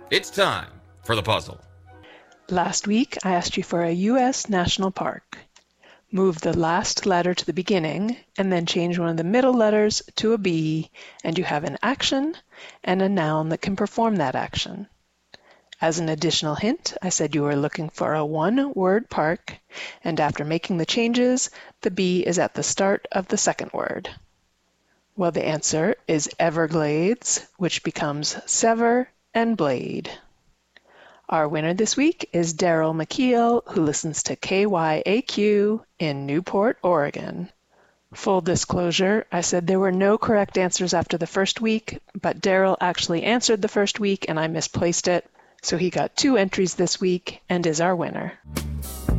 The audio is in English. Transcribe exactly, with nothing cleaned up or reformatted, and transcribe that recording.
It's time for the puzzle. Last week, I asked you for a U S national park. Move the last letter to the beginning, and then change one of the middle letters to a B, and you have an action and a noun that can perform that action. As an additional hint, I said you were looking for a one-word park, and after making the changes, the B is at the start of the second word. Well, the answer is Everglades, which becomes sever and blade. Our winner this week is Daryl McKeel, who listens to K Y A Q in Newport, Oregon. Full disclosure, I said there were no correct answers after the first week, but Daryl actually answered the first week and I misplaced it, so he got two entries this week and is our winner.